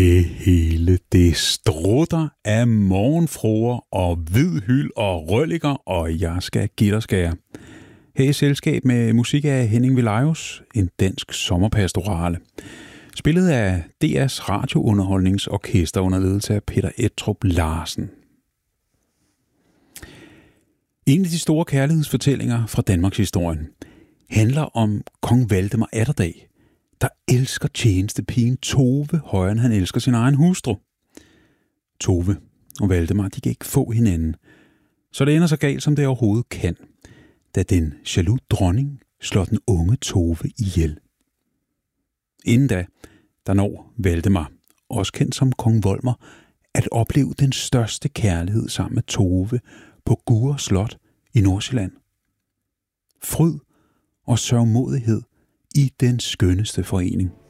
Det hele, det strutter af morgenfruer og hvidhyld og rølliker, og jeg skal give dig skære. Her i selskab med musik af Henning Velajos, en dansk sommerpastorale. Spillet af DR's radiounderholdningsorkester under ledelse af Peter Ettrup Larsen. En af de store kærlighedsfortællinger fra Danmarks historien handler om kong Valdemar Atterdag, der elsker tjenestepigen Tove højere end han elsker sin egen hustru. Tove og Valdemar, de kan ikke få hinanden, så det ender så galt, som det overhovedet kan, da den jaloux dronning slår den unge Tove ihjel. Inden da, der når Valdemar, også kendt som kong Volmer, at opleve den største kærlighed sammen med Tove på Gurre Slot i Nordsjælland. Fryd og sørgmodighed i den skønneste forening.